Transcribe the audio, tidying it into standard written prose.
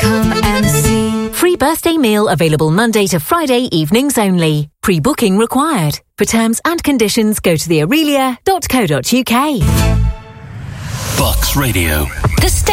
Come and see. Free birthday meal available Monday to Friday evenings only. Pre-booking required. For terms and conditions, go to theaurelia.co.uk. Bucks Radio. The